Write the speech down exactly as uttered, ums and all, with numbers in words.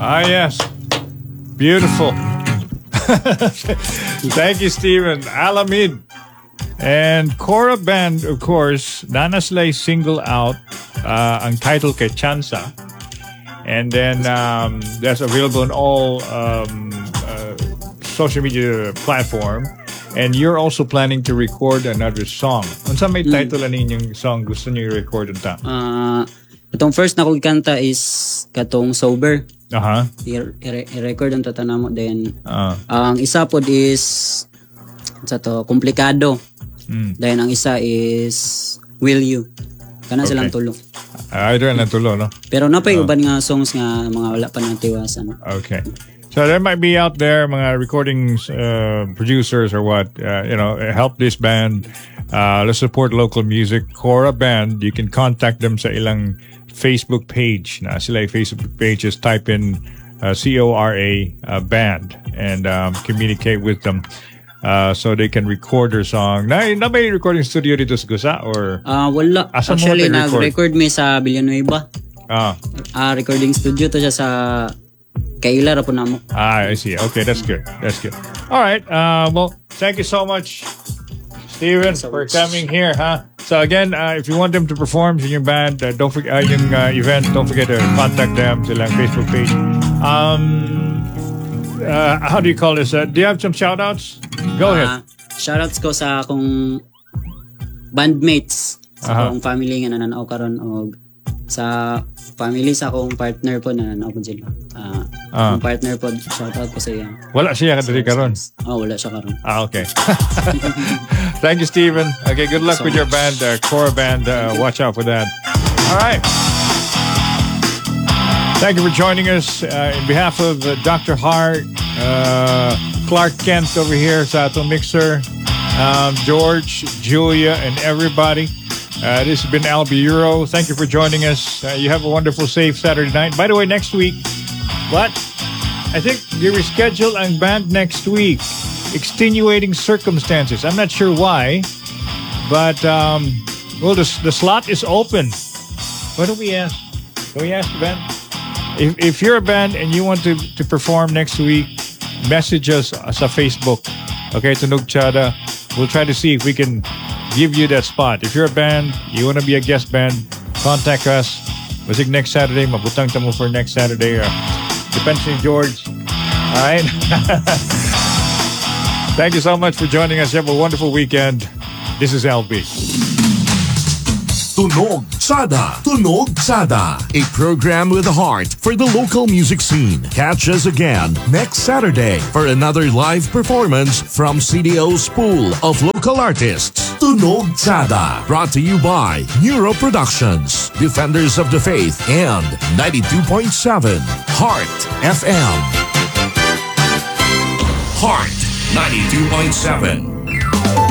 Ah, yes. Beautiful. Thank you, Steven. Alamid. And Cora Band, of course, nanaslay single out uh, ang title kay Chansa. And then um, that's available on all um, uh, social media platform. And you're also planning to record another song. Unsa may title mm. ninyong song gusto niyo i-record unta? Uh, itong first na kong kanta is katong Sober. Aha. Uh-huh. I-record ang tatanamo. Then, uh. ang isa pod is sa to, Komplikado. Mm. Then, ang isa is Will You. Kana okay. Silang tulo. Either na tulo, no? Pero napay uh. uban nga songs nga mga wala pa natiwasan. Okay. So there might be out there mga recording uh, producers or what, uh, you know, help this band. Uh, let's support local music. Cora Band, you can contact them sa ilang Facebook page. Na sila Facebook page, just type in uh, C O R A uh, band and um, communicate with them uh, so they can record their song. Na, na may recording studio dito sa Gusa or? Uh, wala. Asa actually, nag-record me sa Villanueva. Ah. Uh, recording studio to siya sa Kaila ra po namo. Ah, I see. Okay, that's good. That's good. All right. Uh, well, thank you so much, Steven, so for much. coming here, huh? So again, uh, if you want them to perform in your band, uh, don't forget uh, yung uh, event. Don't forget to contact them. Silang Facebook page. Um, uh, how do you call this? Uh, do you have some shout-outs? Go uh, ahead. Shout-outs ko sa akong bandmates, sa uh-huh. akong family nga nananaw karon og sa family sa akong partner po na nananaw po sila. Uh, ah. Akong partner po, shoutout ko sa iya. Wala siya kadiri karon? Oh, wala siya karon. Ah, okay. Thank you, Steven. Okay, good luck so with much. your band, uh, Cora Band. Uh, watch out for that. All right. Thank you for joining us. Uh, in behalf of uh, Doctor Hart, uh, Clark Kent over here sa atong mixer, um, George, Julia, and everybody. Uh, this has been Albie Euro. Thank you for joining us. Uh, you have a wonderful, safe Saturday night. By the way, next week, what? I think you reschedule ang band next week. Extenuating circumstances. I'm not sure why, but um, well, the the slot is open. What do we ask? Do we ask the band? If if you're a band and you want to to perform next week, message us sa Facebook. Okay, Tunog Chada. We'll try to see if we can give you that spot. If you're a band, you want to be a guest band, contact us. Basig next Saturday, mabutang tamo for next Saturday. Uh, depends on George. All right. Thank you so much for joining us. You have a wonderful weekend. This is L B. Tunog Chada. Tunog Chada. A program with a heart for the local music scene. Catch us again next Saturday for another live performance from C D O's pool of local artists. Tunog Chada. Brought to you by Neuro Productions, Defenders of the Faith, and ninety-two point seven Heart F M. Heart ninety-two point seven.